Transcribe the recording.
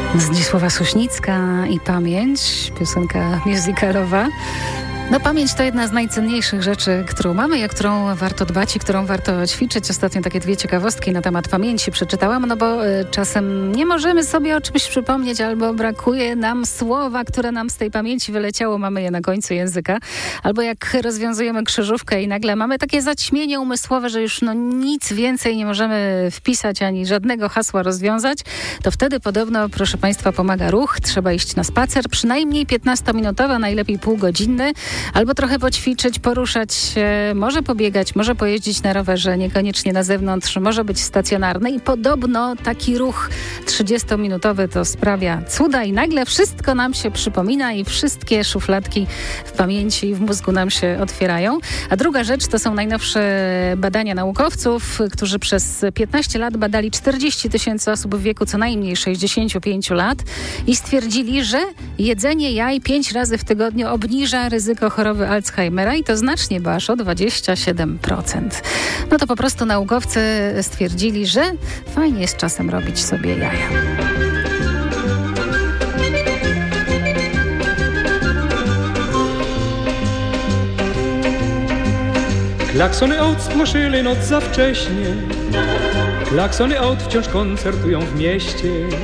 Zdzisława Sośnicka i Pamięć, piosenka musicalowa. No pamięć to jedna z najcenniejszych rzeczy, którą mamy i o którą warto dbać i którą warto ćwiczyć. Ostatnio takie dwie ciekawostki na temat pamięci przeczytałam, no bo czasem nie możemy sobie o czymś przypomnieć albo brakuje nam słowa, które nam z tej pamięci wyleciało, mamy je na końcu języka. Albo jak rozwiązujemy krzyżówkę i nagle mamy takie zaćmienie umysłowe, że już nic więcej nie możemy wpisać ani żadnego hasła rozwiązać, to wtedy podobno, proszę Państwa, pomaga ruch. Trzeba iść na spacer, przynajmniej 15-minutowy, najlepiej półgodzinny. Albo trochę poćwiczyć, poruszać się, może pobiegać, może pojeździć na rowerze, niekoniecznie na zewnątrz, może być stacjonarny i podobno taki ruch 30-minutowy to sprawia cuda i nagle wszystko nam się przypomina i wszystkie szufladki w pamięci i w mózgu nam się otwierają. A druga rzecz to są najnowsze badania naukowców, którzy przez 15 lat badali 40 000 osób w wieku co najmniej 65 lat i stwierdzili, że jedzenie jaj 5 razy w tygodniu obniża ryzyko choroby Alzheimera i to znacznie, bo aż o 27%. No to po prostu naukowcy stwierdzili, że fajnie jest czasem robić sobie jaja. Klaksony aut spłoszyły noc za wcześnie. Klaksony aut wciąż koncertują w mieście.